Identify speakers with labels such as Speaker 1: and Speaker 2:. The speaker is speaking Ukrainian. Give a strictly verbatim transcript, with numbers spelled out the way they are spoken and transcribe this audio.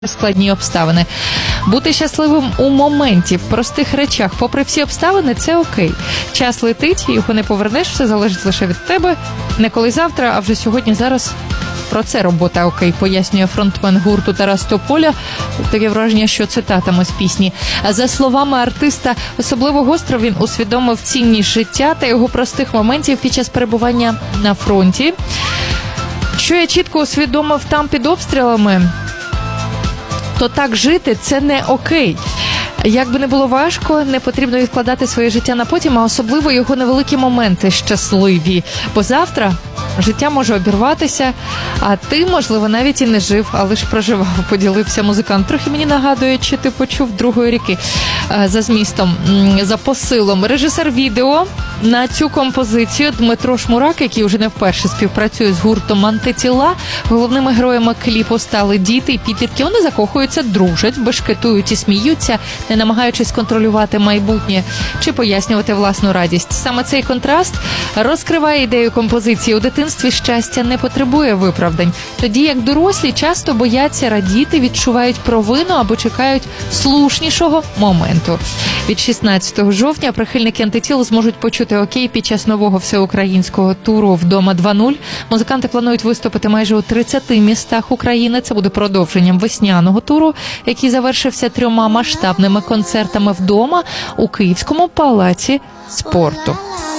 Speaker 1: складні обставини. Бути щасливим у моменті, в простих речах, попри всі обставини, це окей. Час летить, його не повернеш, все залежить лише від тебе. Не коли завтра, а вже сьогодні, зараз. Про це робота окей, пояснює фронтмен гурту Тарас Тополя. Таке враження, що цитатами з пісні. За словами артиста, особливо гостро він усвідомив цінність життя та його простих моментів під час перебування на фронті. Що я чітко усвідомив там під обстрілами, то так жити – це не окей. Як би не було важко, не потрібно відкладати своє життя на потім, а особливо його невеликі моменти щасливі. Бо завтра життя може обірватися, а ти, можливо, навіть і не жив, а лише проживав, поділився музикант. Трохи мені нагадує, чи ти почув «Другої ріки» за змістом, за посилом. Режисер відео на цю композицію Дмитро Шмурак, який вже не вперше співпрацює з гуртом «Антитіла». Головними героями кліпу стали діти і підлітки. Вони закохуються, дружать, бешкетують і сміються, не намагаючись контролювати майбутнє чи пояснювати власну радість. Саме цей контраст розкриває ідею композиції. У дитинстві щастя не потребує виправдань. Тоді як дорослі часто бояться радіти, відчувають провину або чекають слушнішого моменту. Від шістнадцятого жовтня прихильники «Антитіл» зможуть почути окей під час нового всеукраїнського туру «Вдома два нуль». Музиканти планують виступити майже у тридцяти містах України. Це буде продовженням весняного туру, який завершився трьома масштабними концертами вдома у Київському палаці спорту.